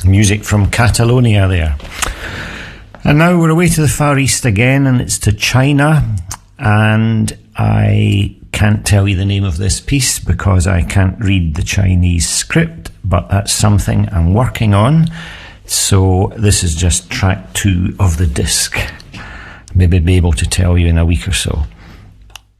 Music from Catalonia there. And now we're away to the Far East again, and it's to China. And I can't tell you the name of this piece because I can't read the Chinese script, but that's something I'm working on. So this is just track 2 of the disc. Maybe be able to tell you in a week or so.